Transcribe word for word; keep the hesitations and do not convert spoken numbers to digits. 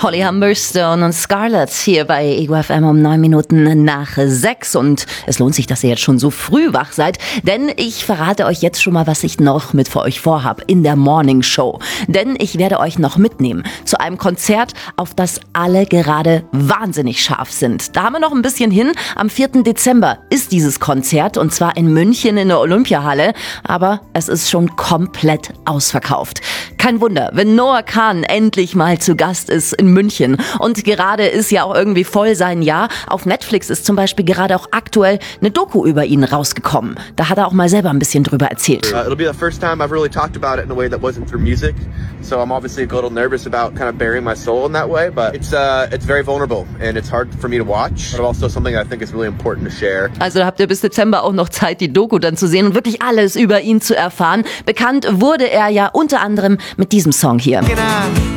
Holly Humberstone und Scarlett hier bei Ego F M um neun Minuten nach sechs. Und es lohnt sich, dass ihr jetzt schon so früh wach seid, denn ich verrate euch jetzt schon mal, was ich noch mit für euch vorhab in der Morning Show. Denn ich werde euch noch mitnehmen zu einem Konzert, auf das alle gerade wahnsinnig scharf sind. Da haben wir noch ein bisschen hin. Am vierten Dezember ist dieses Konzert und zwar in München in der Olympiahalle. Aber es ist schon komplett ausverkauft. Kein Wunder, wenn Noah Kahan endlich mal zu Gast ist in München. Und gerade ist ja auch irgendwie voll sein Jahr. Auf Netflix ist zum Beispiel gerade auch aktuell eine Doku über ihn rausgekommen. Da hat er auch mal selber ein bisschen drüber erzählt. Uh, it'll be the first time I've really talked about it in a way that wasn't through music. So I'm obviously a little nervous about kind of burying my soul in that way, but it's uh, it's very vulnerable and it's hard for me to watch, but also something I think is really important to share. Also da habt ihr bis Dezember auch noch Zeit, die Doku dann zu sehen und wirklich alles über ihn zu erfahren. Bekannt wurde er ja unter anderem mit diesem Song hier.